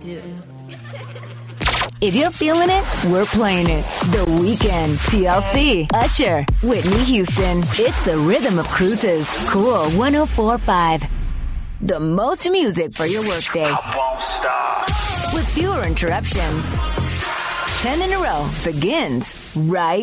do. If you're feeling it, we're playing it. The Weeknd, TLC, Usher, Whitney Houston. It's the rhythm of cruises. Cool 104.5. The most music for your workday. I won't stop. With fewer interruptions. 10 in a row begins right